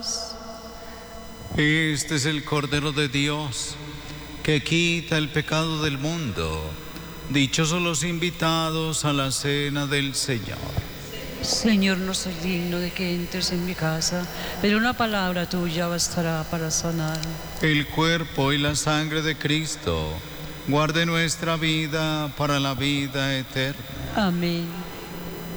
paz. Este es el Cordero de Dios, que quita el pecado del mundo. Dichosos los invitados a la cena del Señor. Señor, no soy digno de que entres en mi casa, pero una palabra tuya bastará para sanar. El cuerpo y la sangre de Cristo guarde nuestra vida para la vida eterna. Amén.